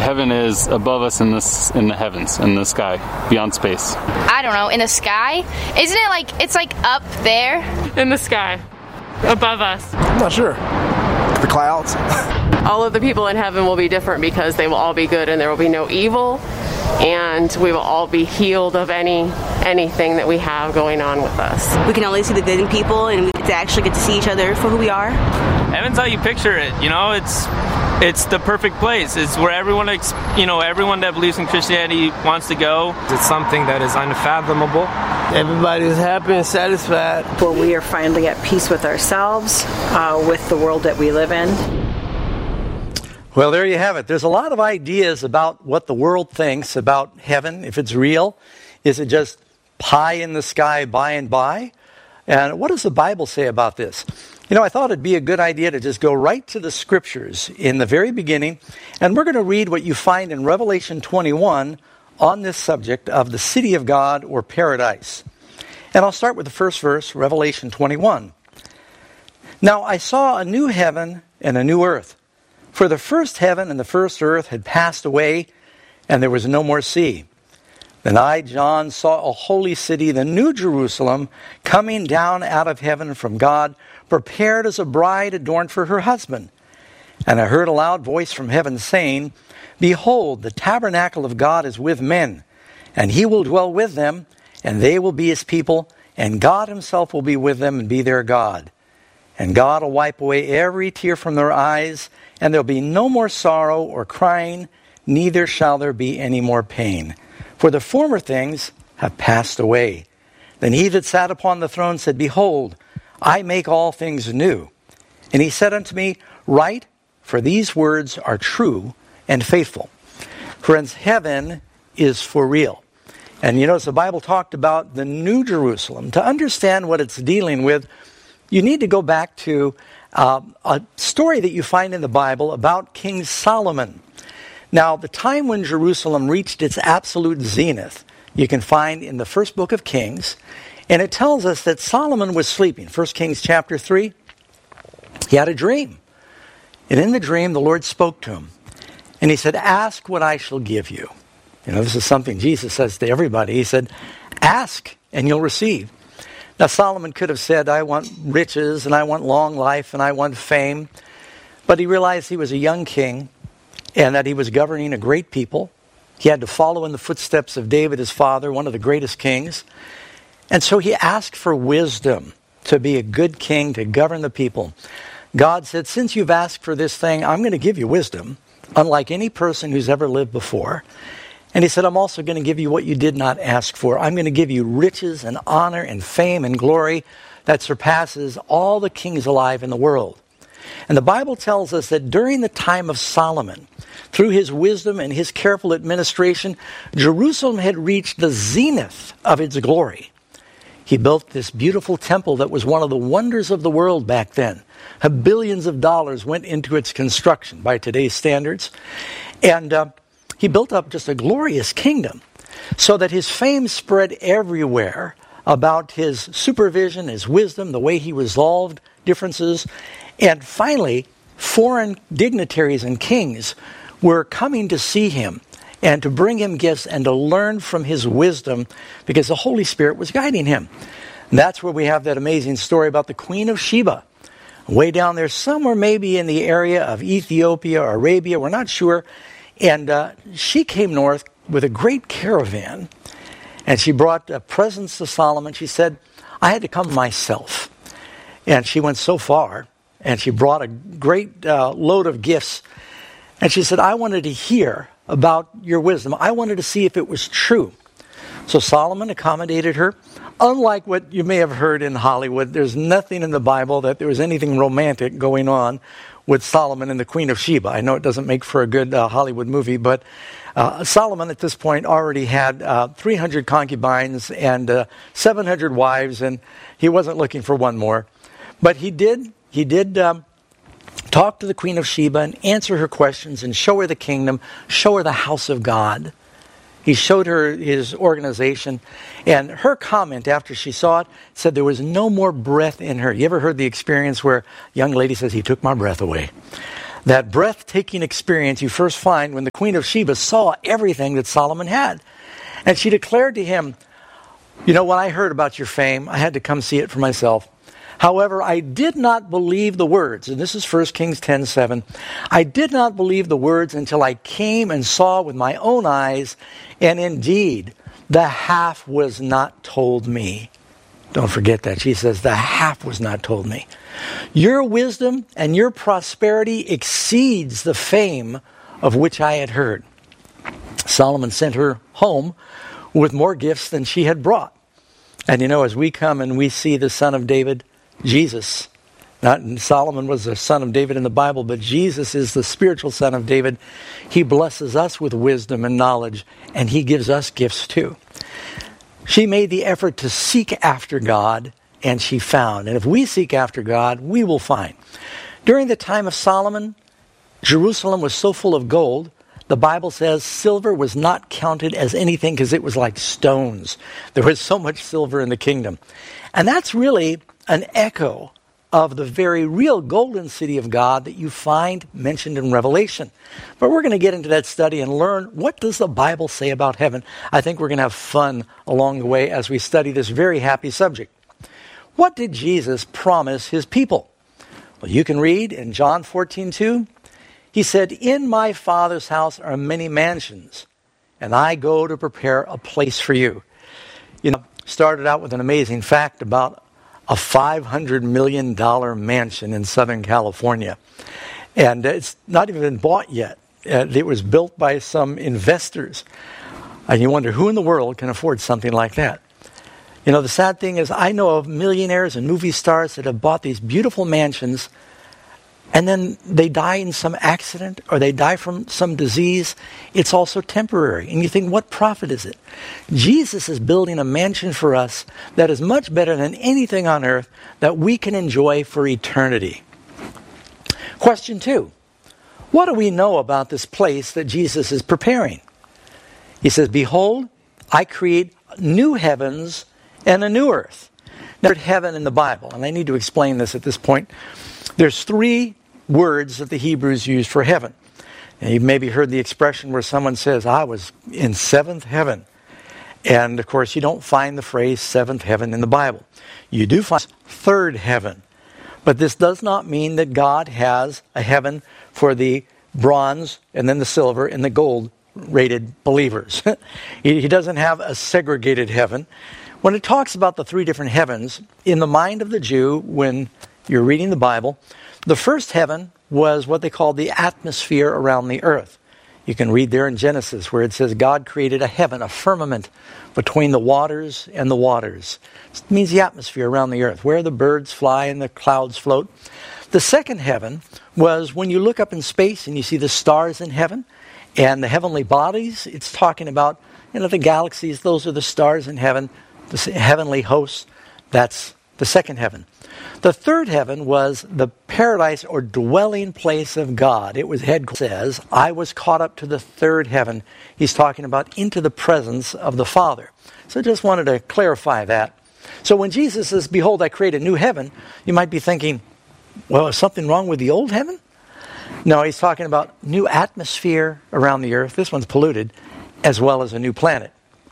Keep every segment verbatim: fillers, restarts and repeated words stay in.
heaven is above us in this in the heavens, in the sky, beyond space? I don't know, in the sky? Isn't it like, it's like up there? In the sky, above us. I'm not sure. The clouds. All of the people in heaven will be different because they will all be good and there will be no evil, and we will all be healed of any anything that we have going on with us. We can only see the good in people, and we get to actually get to see each other for who we are. Heaven's how you picture it, you know, it's it's the perfect place. It's where everyone, you know, everyone that believes in Christianity wants to go. It's something that is unfathomable. Everybody's happy and satisfied. Where we are finally at peace with ourselves, uh, with the world that we live in. Well, there you have it. There's a lot of ideas about what the world thinks about heaven, if it's real. Is it just pie in the sky by and by? And what does the Bible say about this? You know, I thought it'd be a good idea to just go right to the scriptures in the very beginning. And we're going to read what you find in Revelation twenty-one on this subject of the city of God or paradise. And I'll start with the first verse, Revelation twenty-one. Now I saw a new heaven and a new earth. For the first heaven and the first earth had passed away, and there was no more sea. Then I, John, saw a holy city, the new Jerusalem, coming down out of heaven from God, prepared as a bride adorned for her husband. And I heard a loud voice from heaven saying, Behold, the tabernacle of God is with men, and he will dwell with them, and they will be his people, and God himself will be with them and be their God. And God will wipe away every tear from their eyes, and there will be no more sorrow or crying, neither shall there be any more pain. For the former things have passed away. Then he that sat upon the throne said, Behold, I make all things new. And he said unto me, Write, for these words are true and faithful. Friends, heaven is for real. And you notice the Bible talked about the New Jerusalem. To understand what it's dealing with, you need to go back to uh, a story that you find in the Bible about King Solomon. Now, the time when Jerusalem reached its absolute zenith, you can find in the first book of Kings. And it tells us that Solomon was sleeping. First Kings chapter three, he had a dream. And in the dream, the Lord spoke to him. And he said, Ask what I shall give you. You know, this is something Jesus says to everybody. He said, Ask and you'll receive. Now, Solomon could have said, I want riches and I want long life and I want fame. But he realized he was a young king and that he was governing a great people. He had to follow in the footsteps of David, his father, one of the greatest kings. And so he asked for wisdom to be a good king, to govern the people. God said, since you've asked for this thing, I'm going to give you wisdom, unlike any person who's ever lived before. And he said, I'm also going to give you what you did not ask for. I'm going to give you riches and honor and fame and glory that surpasses all the kings alive in the world. And the Bible tells us that during the time of Solomon, through his wisdom and his careful administration, Jerusalem had reached the zenith of its glory. He built this beautiful temple that was one of the wonders of the world back then. Billions of dollars went into its construction by today's standards. And uh, he built up just a glorious kingdom so that his fame spread everywhere about his supervision, his wisdom, the way he resolved differences. And finally, foreign dignitaries and kings were coming to see him and to bring him gifts and to learn from his wisdom because the Holy Spirit was guiding him. And that's where we have that amazing story about the Queen of Sheba. Way down there, somewhere maybe in the area of Ethiopia or Arabia, we're not sure. And uh, she came north with a great caravan. And she brought uh, presents to Solomon. She said, I had to come myself. And she went so far. And she brought a great uh, load of gifts. And she said, I wanted to hear about your wisdom. I wanted to see if it was true. So Solomon accommodated her. Unlike what you may have heard in Hollywood, there's nothing in the Bible that there was anything romantic going on with Solomon and the Queen of Sheba. I know it doesn't make for a good uh, Hollywood movie, but uh, Solomon at this point already had uh, three hundred concubines and uh, seven hundred wives, and he wasn't looking for one more. But he did, he did um, talk to the Queen of Sheba and answer her questions and show her the kingdom, show her the house of God. He showed her his organization, and her comment after she saw it said there was no more breath in her. You ever heard the experience where a young lady says, he took my breath away? That breathtaking experience you first find when the Queen of Sheba saw everything that Solomon had. And she declared to him, you know, when I heard about your fame, I had to come see it for myself. However, I did not believe the words, and this is First Kings ten seven. I did not believe the words until I came and saw with my own eyes, and indeed, the half was not told me. Don't forget that. She says, the half was not told me. Your wisdom and your prosperity exceeds the fame of which I had heard. Solomon sent her home with more gifts than she had brought. And you know, as we come and we see the Son of David, Jesus, not Solomon was the son of David in the Bible, but Jesus is the spiritual son of David. He blesses us with wisdom and knowledge, and he gives us gifts too. She made the effort to seek after God, and she found. And if we seek after God, we will find. During the time of Solomon, Jerusalem was so full of gold, the Bible says silver was not counted as anything because it was like stones. There was so much silver in the kingdom. And that's really an echo of the very real golden city of God that you find mentioned in Revelation. But we're going to get into that study and learn, what does the Bible say about heaven? I think we're going to have fun along the way as we study this very happy subject. What did Jesus promise his people? Well, you can read in John fourteen two. He said, in my Father's house are many mansions, and I go to prepare a place for you. You know, started out with an amazing fact about a five hundred million dollars mansion in Southern California. And it's not even been bought yet. Uh, it was built by some investors. And you wonder, who in the world can afford something like that? You know, the sad thing is, I know of millionaires and movie stars that have bought these beautiful mansions, and then they die in some accident or they die from some disease. It's also temporary. And you think, what profit is it? Jesus is building a mansion for us that is much better than anything on earth that we can enjoy for eternity. Question two. What do we know about this place that Jesus is preparing? He says, behold, I create new heavens and a new earth. Now, heaven in the Bible, and I need to explain this at this point. There's three words that the Hebrews use for heaven. And you've maybe heard the expression where someone says, I was in seventh heaven. And of course, you don't find the phrase seventh heaven in the Bible. You do find third heaven. But this does not mean that God has a heaven for the bronze and then the silver and the gold rated believers. He doesn't have a segregated heaven. When it talks about the three different heavens, in the mind of the Jew, when you're reading the Bible, the first heaven was what they called the atmosphere around the earth. You can read there in Genesis where it says God created a heaven, a firmament between the waters and the waters. It means the atmosphere around the earth, where the birds fly and the clouds float. The second heaven was when you look up in space and you see the stars in heaven and the heavenly bodies. It's talking about, you know, the galaxies. Those are the stars in heaven, the heavenly hosts. That's the second heaven. The third heaven was the paradise or dwelling place of God. It was head says, I was caught up to the third heaven. He's talking about into the presence of the Father. So I just wanted to clarify that. So when Jesus says, behold, I create a new heaven, you might be thinking, well, is something wrong with the old heaven? No, he's talking about new atmosphere around the earth. This one's polluted, as well as a new planet.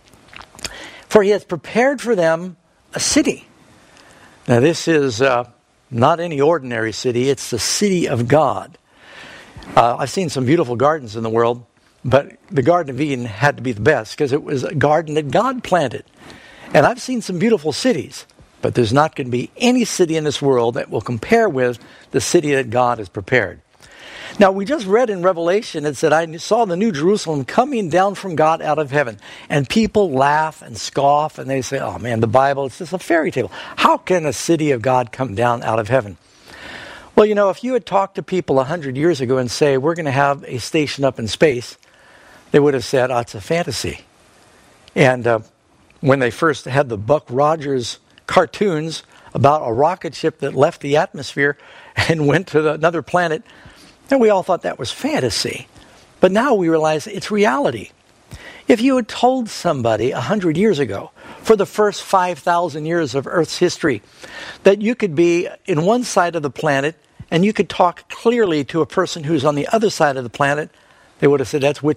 For he has prepared for them a city. Now, this is uh, not any ordinary city. It's the city of God. Uh, I've seen some beautiful gardens in the world, but the Garden of Eden had to be the best because it was a garden that God planted. And I've seen some beautiful cities, but there's not going to be any city in this world that will compare with the city that God has prepared. Now, we just read in Revelation, it said, I saw the new Jerusalem coming down from God out of heaven. And people laugh and scoff, and they say, oh man, the Bible, it's just a fairy tale. How can a city of God come down out of heaven? Well, you know, if you had talked to people a hundred years ago and say, we're going to have a station up in space, they would have said, oh, it's a fantasy. And uh, when they first had the Buck Rogers cartoons about a rocket ship that left the atmosphere and went to the, another planet, and we all thought that was fantasy. But now we realize it's reality. If you had told somebody a hundred years ago, for the first five thousand years of Earth's history, that you could be in one side of the planet and you could talk clearly to a person who's on the other side of the planet, they would have said, that's